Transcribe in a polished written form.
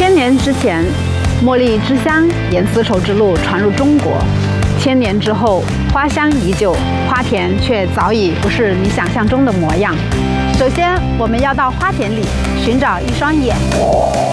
1000年之前，茉莉之乡沿丝绸之路传入中国，1000年之后，花香依旧，花田却早已不是你想象中的模样。首先，我们要到花田里寻找一双眼。